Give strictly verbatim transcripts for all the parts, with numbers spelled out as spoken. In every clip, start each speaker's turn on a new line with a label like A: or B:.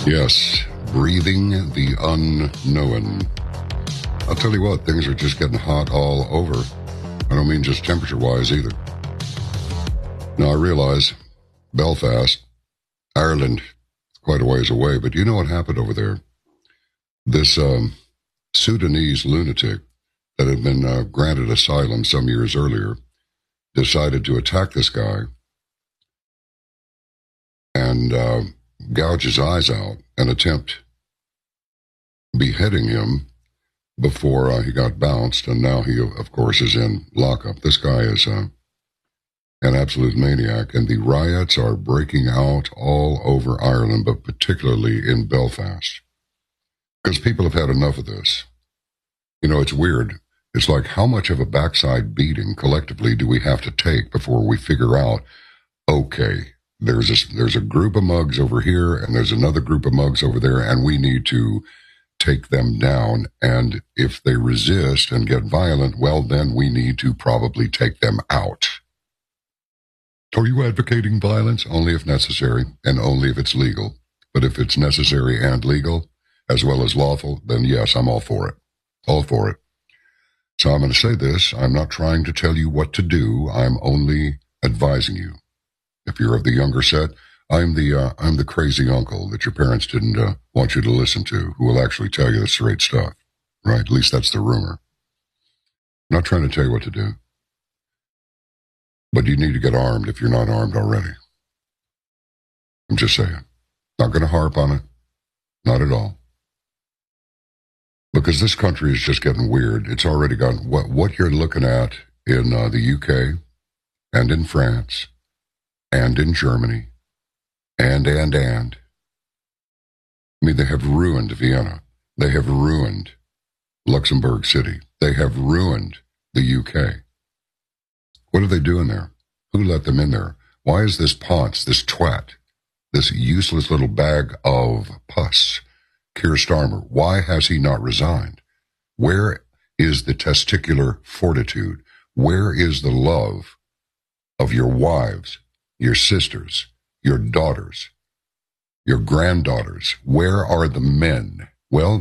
A: Yes, breathing the unknown. I'll tell you what, things are just getting hot all over. I don't mean just temperature-wise either. Now, I realize Belfast, Ireland, quite a ways away, but you know what happened over there? This um, Sudanese lunatic that had been uh, granted asylum some years earlier decided to attack this guy and uh, gouge his eyes out and attempt beheading him before uh, he got bounced, and now he, of course, is in lockup. This guy is uh, an absolute maniac, and the riots are breaking out all over Ireland, but particularly in Belfast, because people have had enough of this. You know, it's weird. It's like, how much of a backside beating collectively do we have to take before we figure out, okay, there's a, there's a group of mugs over here, and there's another group of mugs over there, and we need to take them down, and if they resist and get violent, well, then we need to probably take them out. Are you advocating violence? Only if necessary, and only if it's legal. But if it's necessary and legal, as well as lawful, then yes, I'm all for it. All for it. So I'm going to say this. I'm not trying to tell you what to do. I'm only advising you. If you're of the younger set, I'm the uh, I'm the crazy uncle that your parents didn't uh, want you to listen to, who will actually tell you the straight stuff, right? At least that's the rumor. I'm not trying to tell you what to do. But you need to get armed if you're not armed already. I'm just saying. Not going to harp on it. Not at all. Because this country is just getting weird. It's already gotten, what, what you're looking at in uh, the U K and in France and in Germany and, and, and. I mean, they have ruined Vienna. They have ruined Luxembourg City. They have ruined the U K. What are they doing there? Who let them in there? Why is this Ponce, this twat, this useless little bag of pus, Keir Starmer, why has he not resigned? Where is the testicular fortitude? Where is the love of your wives, your sisters, your daughters, your granddaughters? Where are the men? Well,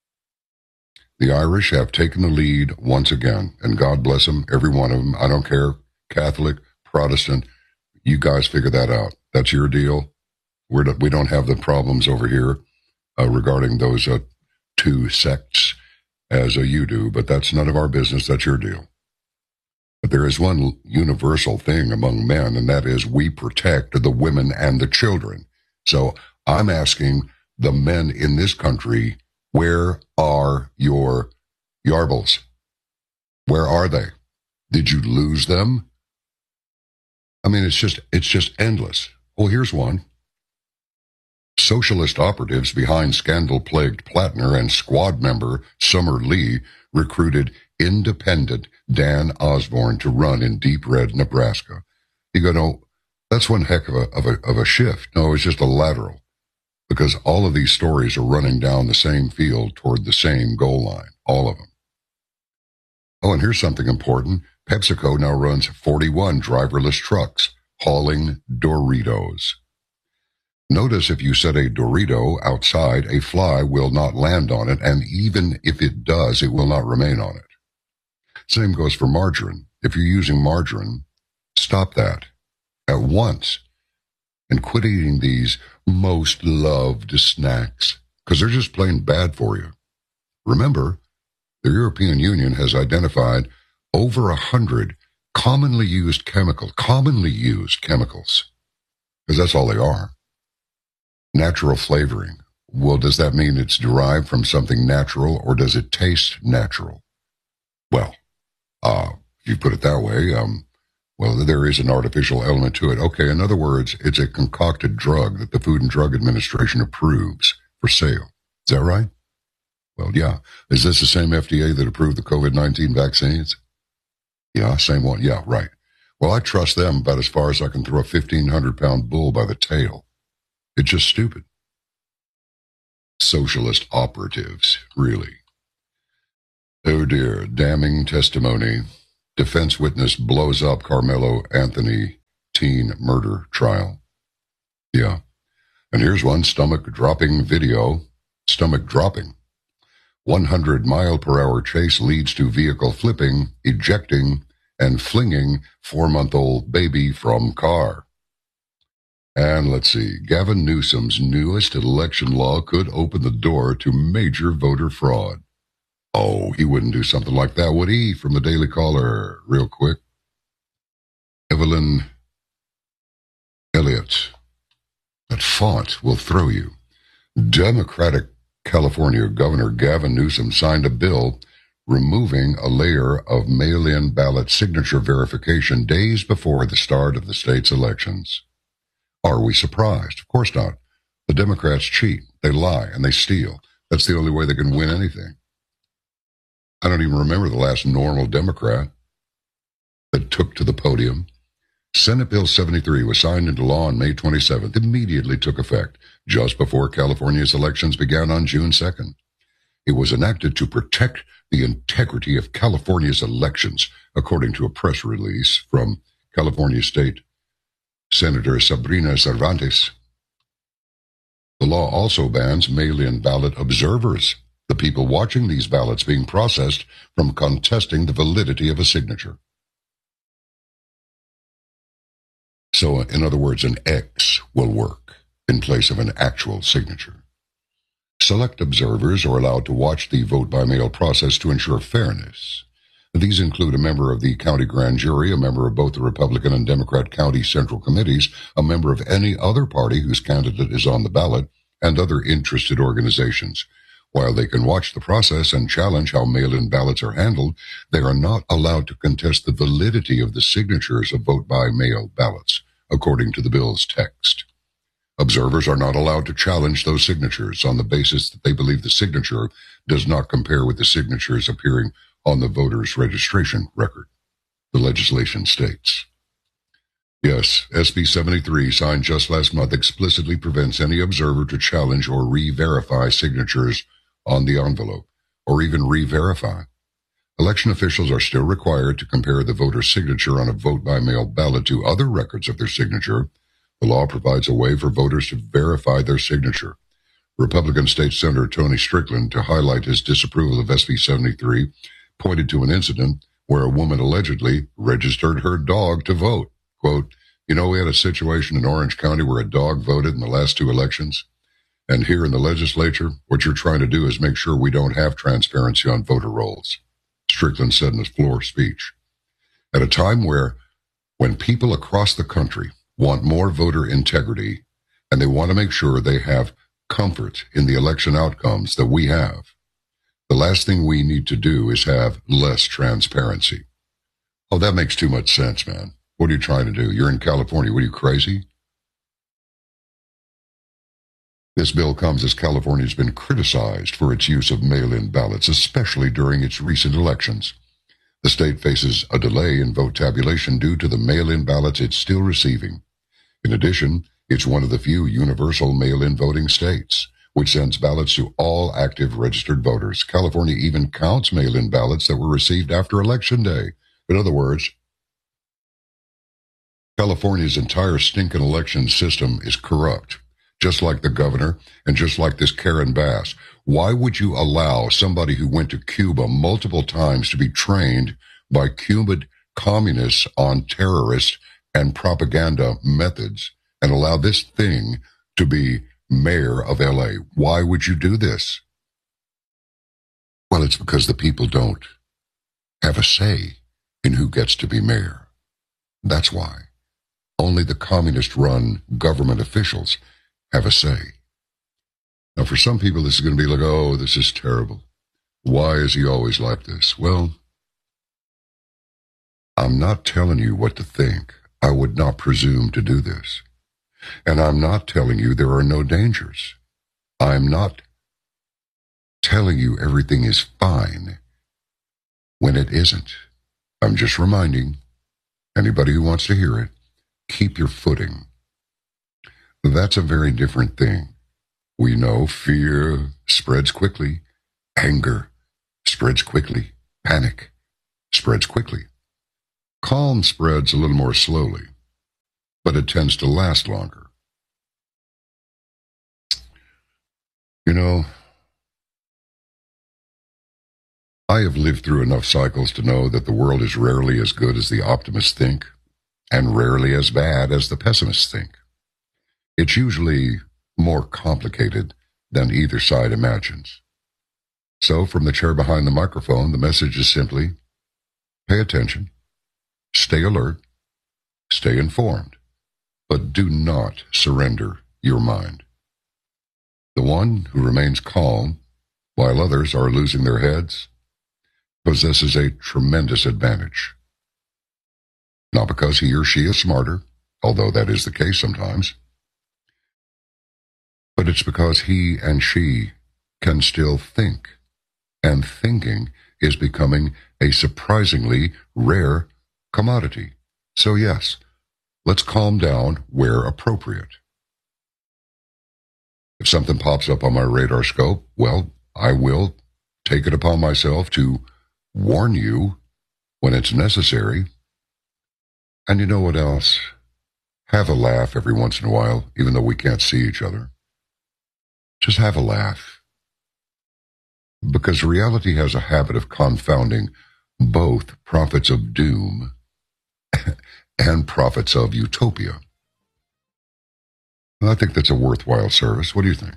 A: the Irish have taken the lead once again, and God bless them, every one of them. I don't care, Catholic, Protestant, you guys figure that out. That's your deal. We're, we don't have the problems over here uh, regarding those uh, two sects as uh, you do, but that's none of our business. That's your deal. But there is one universal thing among men, and that is we protect the women and the children. So I'm asking the men in this country, where are your yarbles? Where are they? Did you lose them? I mean, it's just, it's just endless. Well, here's one. Socialist operatives behind scandal-plagued Plattner and squad member Summer Lee recruited independent Dan Osborne to run in deep red Nebraska. You go, no, that's one heck of a, of a, of a shift. No, it's just a lateral. Because all of these stories are running down the same field toward the same goal line, all of them. Oh, and here's something important. PepsiCo now runs forty-one driverless trucks hauling Doritos. Notice if you set a Dorito outside, a fly will not land on it, and even if it does, it will not remain on it. Same goes for margarine. If you're using margarine, stop that at once and quit eating these most loved snacks, because they're just plain bad for you. Remember, the European Union has identified over a hundred commonly used chemicals, commonly used chemicals, because that's all they are. Natural flavoring. Well, does that mean it's derived from something natural, or does it taste natural? Well, uh, if you put it that way, um, well, there is an artificial element to it. Okay, in other words, it's a concocted drug that the Food and Drug Administration approves for sale. Is that right? Well, yeah. Is this the same F D A that approved the COVID nineteen vaccines? Yeah, same one. Yeah, right. Well, I trust them about as far as I can throw a fifteen hundred pound bull by the tail. It's just stupid. Socialist operatives, really. Oh dear, damning testimony. Defense witness blows up Carmelo Anthony teen murder trial. Yeah. And here's one stomach-dropping video. Stomach dropping. one hundred mile per hour chase leads to vehicle flipping, ejecting, and flinging four-month-old baby from car. And let's see, Gavin Newsom's newest election law could open the door to major voter fraud. Oh, he wouldn't do something like that, would he? From the Daily Caller, real quick. Evelyn Elliott. That font will throw you. Democratic California Governor Gavin Newsom signed a bill removing a layer of mail-in ballot signature verification days before the start of the state's elections. Are we surprised? Of course not. The Democrats cheat, they lie, and they steal. That's the only way they can win anything. I don't even remember the last normal Democrat that took to the podium. Senate Bill seventy-three was signed into law on May twenty-seventh, immediately took effect just before California's elections began on June second. It was enacted to protect the integrity of California's elections, according to a press release from California State Senator Sabrina Cervantes. The law also bans mail-in ballot observers, the people watching these ballots being processed, from contesting the validity of a signature. So, in other words, an X will work in place of an actual signature. Select observers are allowed to watch the vote-by-mail process to ensure fairness. These include a member of the county grand jury, a member of both the Republican and Democrat county central committees, a member of any other party whose candidate is on the ballot, and other interested organizations. While they can watch the process and challenge how mail-in ballots are handled, they are not allowed to contest the validity of the signatures of vote-by-mail ballots, according to the bill's text. Observers are not allowed to challenge those signatures on the basis that they believe the signature does not compare with the signatures appearing on the voter's registration record, the legislation states. Yes, S B seventy-three, signed just last month, explicitly prevents any observer to challenge or re-verify signatures on the envelope, or even re-verify. Election officials are still required to compare the voter's signature on a vote-by-mail ballot to other records of their signature. The law provides a way for voters to verify their signature. Republican State Senator Tony Strickland, to highlight his disapproval of S B seventy-three, pointed to an incident where a woman allegedly registered her dog to vote. Quote, you know, we had a situation in Orange County where a dog voted in the last two elections. And here in the legislature, what you're trying to do is make sure we don't have transparency on voter rolls, Strickland said in his floor speech. At a time where, when people across the country want more voter integrity and they want to make sure they have comfort in the election outcomes that we have, the last thing we need to do is have less transparency. Oh, that makes too much sense, man. What are you trying to do? You're in California. What, are you crazy? This bill comes as California has been criticized for its use of mail-in ballots, especially during its recent elections. The state faces a delay in vote tabulation due to the mail-in ballots it's still receiving. In addition, it's one of the few universal mail-in voting states, which sends ballots to all active registered voters. California even counts mail-in ballots that were received after Election Day. In other words, California's entire stinking election system is corrupt, just like the governor and just like this Karen Bass. Why would you allow somebody who went to Cuba multiple times to be trained by Cuban communists on terrorist and propaganda methods and allow this thing to be mayor of L A? Why would you do this? Well, it's because the people don't have a say in who gets to be mayor. That's why. Only the communist-run government officials have a say. Now, for some people, this is going to be like, oh, this is terrible. Why is he always like this? Well, I'm not telling you what to think. I would not presume to do this. And I'm not telling you there are no dangers. I'm not telling you everything is fine when it isn't. I'm just reminding anybody who wants to hear it, keep your footing. That's a very different thing. We know fear spreads quickly. Anger spreads quickly. Panic spreads quickly. Calm spreads a little more slowly, but it tends to last longer. You know, I have lived through enough cycles to know that the world is rarely as good as the optimists think, and rarely as bad as the pessimists think. It's usually more complicated than either side imagines. So, from the chair behind the microphone, the message is simply, pay attention, stay alert, stay informed, but do not surrender your mind. The one who remains calm while others are losing their heads possesses a tremendous advantage. Not because he or she is smarter, although that is the case sometimes, but it's because he and she can still think, and thinking is becoming a surprisingly rare commodity. So yes, let's calm down where appropriate. If something pops up on my radar scope, well, I will take it upon myself to warn you when it's necessary. And you know what else? Have a laugh every once in a while, even though we can't see each other. Just have a laugh. Because reality has a habit of confounding both prophets of doom and prophets of utopia. I think that's a worthwhile service. What do you think?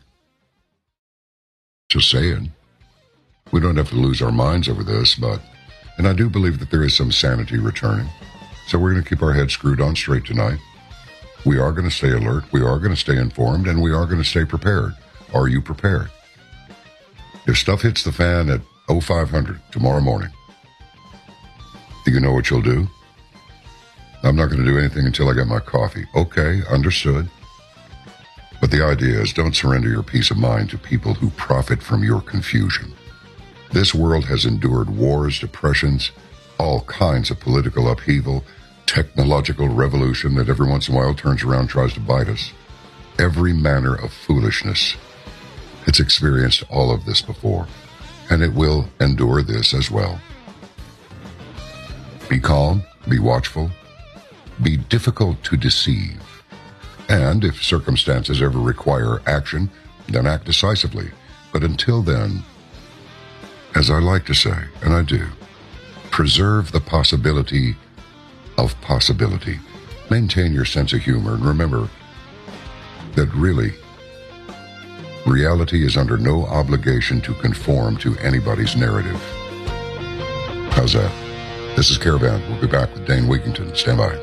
A: Just saying. We don't have to lose our minds over this, but, and I do believe that there is some sanity returning. So we're going to keep our heads screwed on straight tonight. We are going to stay alert. We are going to stay informed, and we are going to stay prepared. Are you prepared? If stuff hits the fan at oh five hundred tomorrow morning, do you know what you'll do? I'm not going to do anything until I get my coffee. Okay, understood. But the idea is, don't surrender your peace of mind to people who profit from your confusion. This world has endured wars, depressions, all kinds of political upheaval, technological revolution that every once in a while turns around and tries to bite us. Every manner of foolishness. It's experienced all of this before, and it will endure this as well. Be calm, be watchful, be difficult to deceive. And if circumstances ever require action, then act decisively. But until then, as I like to say, and I do, preserve the possibility of possibility. Maintain your sense of humor, and remember that really, reality is under no obligation to conform to anybody's narrative. How's that? This is Caravan. We'll be back with Dane Wigington. Stand by.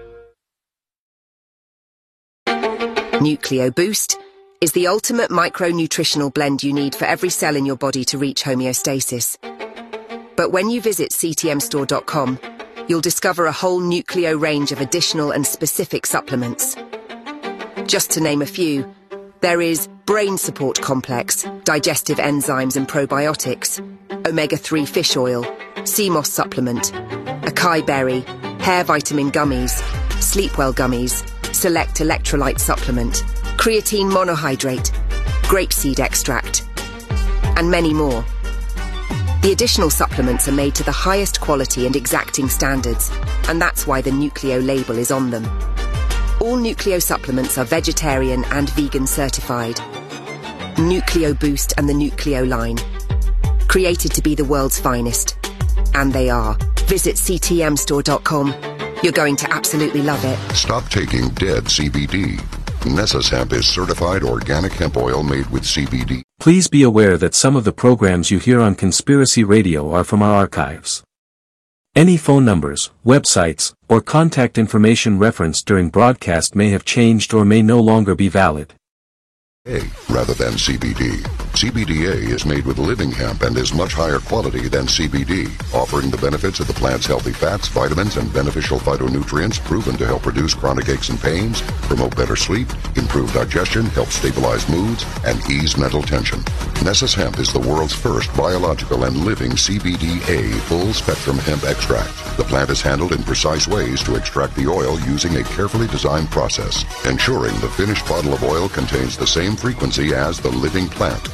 B: Nucleo Boost is the ultimate micronutritional blend you need for every cell in your body to reach homeostasis. But when you visit C T M store dot com, you'll discover a whole Nucleo range of additional and specific supplements. Just to name a few, there is Brain Support Complex, digestive enzymes and probiotics, omega three fish oil, C M O S supplement, acai berry, hair vitamin gummies, Sleepwell gummies, select electrolyte supplement, creatine monohydrate, grapeseed extract, and many more. The additional supplements are made to the highest quality and exacting standards, and that's why the Nucleo label is on them. All Nucleo supplements are vegetarian and vegan certified. Nucleo Boost and the Nucleo line. Created to be the world's finest. And they are. Visit C T M store dot com. You're going to absolutely love it.
A: Stop taking dead C B D. Nessus Hemp is certified organic hemp oil made with C B D.
C: Please be aware that some of the programs you hear on Conspiracy Radio are from our archives. Any phone numbers, websites, or contact information referenced during broadcast may have changed or may no longer be valid.
A: A rather than C B D. C B D A is made with living hemp and is much higher quality than C B D, offering the benefits of the plant's healthy fats, vitamins, and beneficial phytonutrients proven to help reduce chronic aches and pains, promote better sleep, improve digestion, help stabilize moods, and ease mental tension. Nessus Hemp is the world's first biological and living C B D A full-spectrum hemp extract. The plant is handled in precise ways to extract the oil using a carefully designed process, ensuring the finished bottle of oil contains the same frequency as the living plant.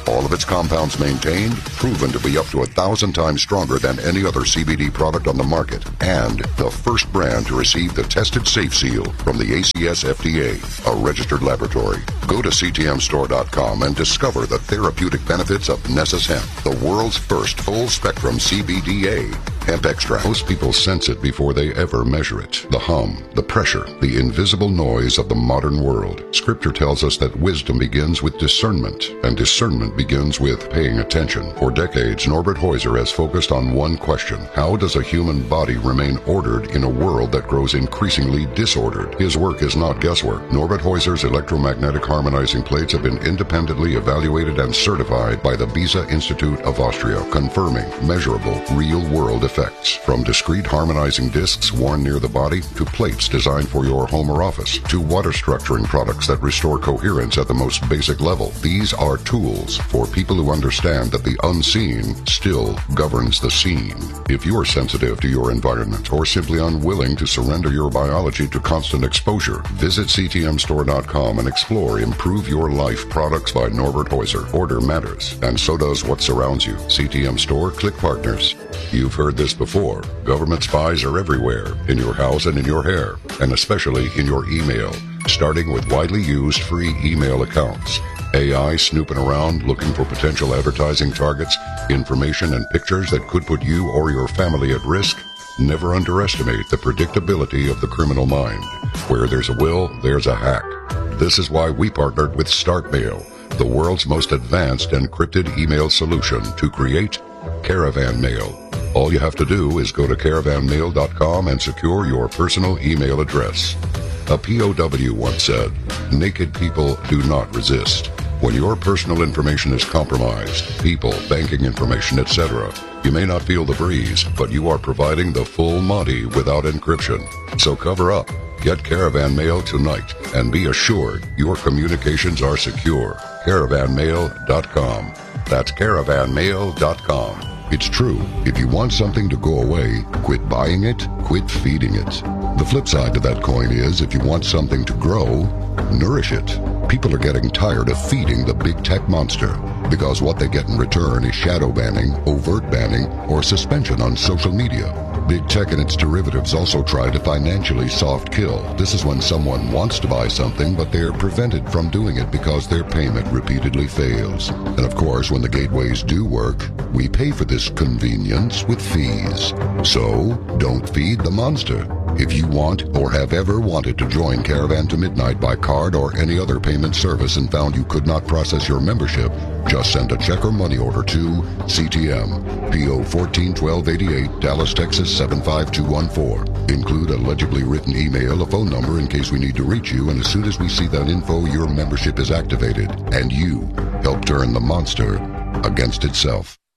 A: All of its compounds maintained, proven to be up to a thousand times stronger than any other C B D product on the market, and the first brand to receive the Tested Safe Seal from the A C S F D A, a registered laboratory. Go to C T M store dot com and discover the therapeutic benefits of Nessus Hemp, the world's first full-spectrum C B D A hemp extract. Most people sense it before they ever measure it. The hum, the pressure, the invisible noise of the modern world. Scripture tells us that wisdom begins with discernment, and discernment begins with paying attention. For decades, Norbert Heuser has focused on one question: how does a human body remain ordered in a world that grows increasingly disordered? His work is not guesswork. Norbert Heuser's electromagnetic harmonizing plates have been independently evaluated and certified by the Beza Institute of Austria, confirming measurable, real-world effects. From discrete harmonizing discs worn near the body, to plates designed for your home or office, to water structuring products that restore coherence at the most basic level. These are tools for people who understand that the unseen still governs the scene. If you are sensitive to your environment or simply unwilling to surrender your biology to constant exposure, visit C T M store dot com and explore Improve Your Life products by Norbert Heuser. Order matters, and so does what surrounds you. C T M Store, click partners. You've heard this before. Government spies are everywhere, in your house and in your hair, and especially in your email, starting with widely used free email accounts. A I snooping around looking for potential advertising targets, information and pictures that could put you or your family at risk. Never underestimate the predictability of the criminal mind. Where there's a will, there's a hack. This is why we partnered with StartMail, the world's most advanced encrypted email solution, to create Caravan Mail. All you have to do is go to caravan mail dot com and secure your personal email address. A P O W once said, "Naked people do not resist." When your personal information is compromised, people, banking information, et cetera, you may not feel the breeze, but you are providing the full Monty without encryption. So cover up. Get Caravan Mail tonight and be assured your communications are secure. caravan mail dot com. That's caravan mail dot com. It's true. If you want something to go away, quit buying it, quit feeding it. The flip side to that coin is, if you want something to grow, nourish it. People are getting tired of feeding the big tech monster, because what they get in return is shadow banning, overt banning, or suspension on social media. Big tech and its derivatives also try to financially soft kill. This is when someone wants to buy something, but they're prevented from doing it because their payment repeatedly fails. And of course, when the gateways do work, we pay for this convenience with fees. So, don't feed the monster. If you want or have ever wanted to join Caravan to Midnight by card or any other payment service and found you could not process your membership, just send a check or money order to C T M, P O fourteen twelve eighty-eight, Dallas, Texas seven five two one four. Include a legibly written email, a phone number in case we need to reach you, and as soon as we see that info, your membership is activated, and you help turn the monster against itself.